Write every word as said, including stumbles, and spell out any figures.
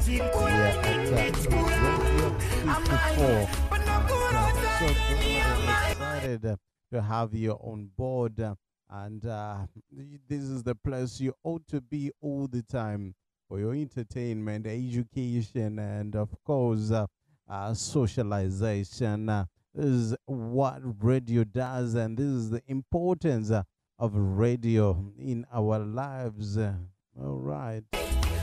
here at uh, Radio fifty-four. I'm so glad and excited uh, to have you on board. uh, And uh, this is the place you ought to be all the time for your entertainment, education, and of course, uh, uh, socialization. Uh, this is what radio does, and this is the importance uh, of radio in our lives. Uh, all right.